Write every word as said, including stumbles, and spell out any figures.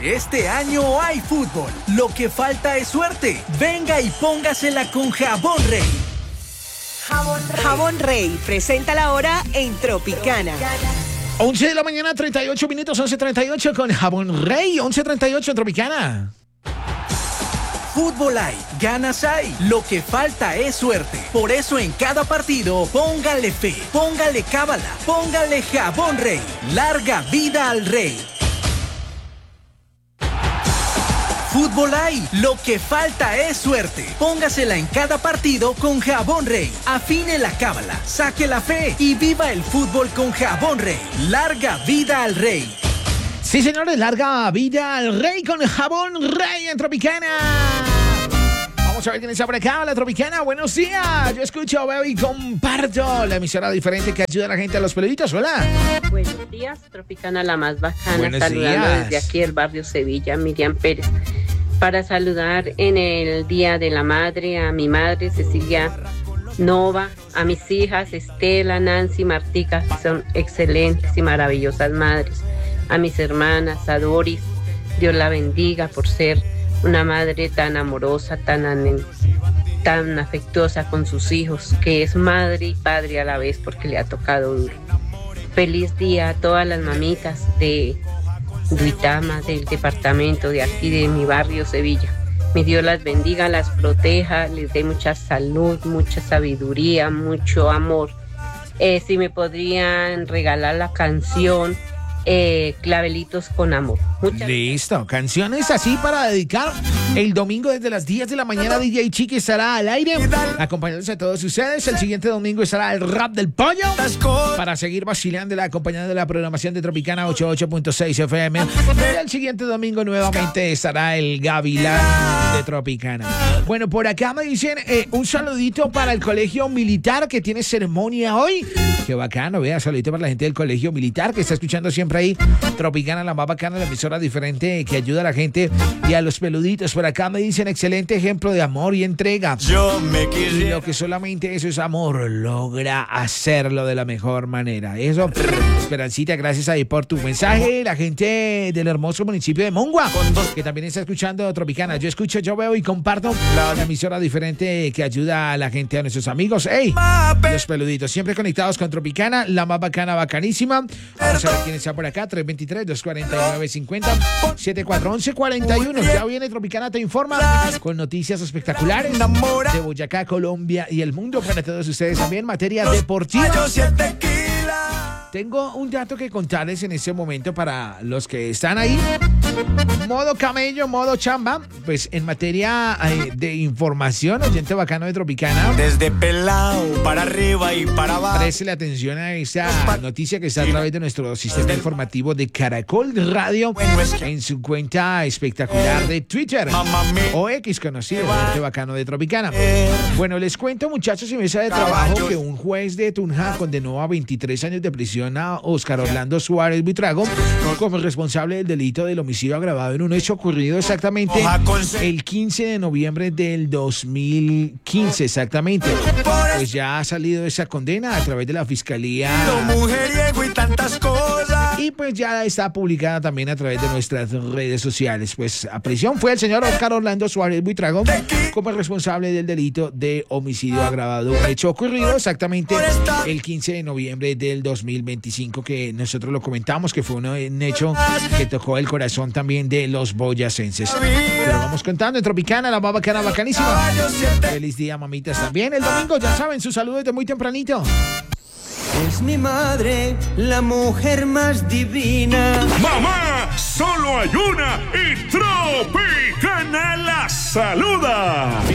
Este año hay fútbol. Lo que falta es suerte. Venga y póngasela con Jabón Rey. Jabón Rey. Jabón Rey presenta la hora en Tropicana. once de la mañana, treinta y ocho minutos, once treinta y ocho con Jabón Rey, once treinta y ocho en Tropicana. Fútbol hay, ganas hay, lo que falta es suerte. Por eso en cada partido, póngale fe, póngale cábala, póngale Jabón Rey. Larga vida al Rey. Fútbol hay, lo que falta es suerte. Póngasela en cada partido con Jabón Rey. Afine la cábala, saque la fe y viva el fútbol con Jabón Rey. Larga vida al Rey. Sí, señores, larga vida al Rey con Jabón Rey en Tropicana. Vamos a ver quién está por acá, la Tropicana. Buenos días. Yo escucho, veo y comparto la emisora diferente que ayuda a la gente a los peluditos. Hola. Buenos días, Tropicana, la más bacana. Buenos saludando días. desde aquí el barrio Sevilla, Miriam Pérez. Para saludar en el Día de la Madre a mi madre, Cecilia Nova, a mis hijas, Estela, Nancy, Martica, que son excelentes y maravillosas madres. A mis hermanas, a Doris, Dios la bendiga por ser una madre tan amorosa, tan, tan afectuosa con sus hijos, que es madre y padre a la vez porque le ha tocado duro. Feliz día a todas las mamitas de Duitama, del departamento de aquí de mi barrio Sevilla. Mi Dios las bendiga, las proteja, les dé mucha salud, mucha sabiduría, mucho amor. Eh, si me podrían regalar la canción Eh, Clavelitos con Amor. Muchas Listo, canciones así para dedicar el domingo desde las diez de la mañana. D J Chiqui estará al aire acompañándose a todos ustedes. El siguiente domingo estará el Rap del Pollo para seguir vacilando, acompañando de la programación de Tropicana ochenta y ocho punto seis F M. Y el siguiente domingo nuevamente estará el Gavilán de Tropicana. Bueno, por acá me dicen eh, un saludito para el colegio militar que tiene ceremonia hoy. Qué bacano, vea, saludito para la gente del colegio militar que está escuchando siempre ahí Tropicana, la más bacana, la emisora diferente que ayuda a la gente y a los peluditos. Por acá me dicen excelente ejemplo de amor y entrega. Yo me quise. Y lo que solamente eso es amor, logra hacerlo de la mejor manera. Eso, Esperancita, gracias ahí por tu mensaje. La gente del hermoso municipio de Mongua, que también está escuchando Tropicana. Yo escucho, yo veo y comparto la emisora diferente que ayuda a la gente, a nuestros amigos. ¡Ey! Los peluditos, siempre conectados con Tropicana, la más bacana, bacanísima. Vamos a ver quién está por acá. tres dos tres, dos cuatro nueve, cinco cero, siete cuatro once, cuarenta y uno. Ya viene Tropicana te informa con noticias espectaculares de Boyacá, Colombia y el mundo para todos ustedes también. Materia deportiva. Tengo un dato que contarles en este momento para los que están ahí. Modo camello, modo chamba. Pues en materia eh, de información, oyente bacano de Tropicana. Desde pelado para arriba y para abajo. Préstele atención a esa noticia que está a través de nuestro sistema informativo de Caracol Radio en su cuenta espectacular de Twitter o X, conocido, oyente bacano de Tropicana. Bueno, les cuento, muchachos y mesa de trabajo, que un juez de Tunja condenó a veintitrés años de prisión a Oscar Orlando Suárez Buitrago como responsable del delito del homicidio agravado en un hecho ocurrido exactamente el quince de noviembre del dos mil quince, exactamente. Pues ya ha salido esa condena a través de la Fiscalía Mujeriego y tantas cosas. y pues ya está publicada también a través de nuestras redes sociales. Pues a prisión fue el señor Oscar Orlando Suárez Buitrago como responsable del delito de homicidio agravado, un hecho ocurrido exactamente el quince de noviembre del dos mil veinticinco, que nosotros lo comentamos que fue un hecho que tocó el corazón también de los boyacenses. Pero vamos contando en Tropicana, la más bacana, bacanísima. Feliz día, mamitas, también. El domingo, ya saben, sus saludos desde muy tempranito. Es mi madre, la mujer más divina. ¡Mamá! Solo hay una y Tropicana la saluda.